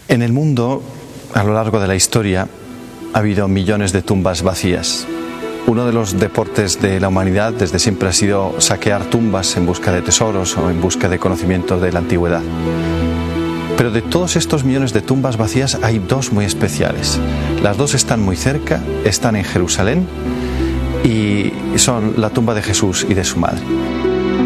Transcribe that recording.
En el mundo, a lo largo de la historia, ha habido millones de tumbas vacías. Uno de los deportes de la humanidad desde siempre ha sido saquear tumbas en busca de tesoros o en busca de conocimiento de la antigüedad. Pero de todos estos millones de tumbas vacías hay dos muy especiales. Las dos están muy cerca, están en Jerusalén y son la tumba de Jesús y de su madre.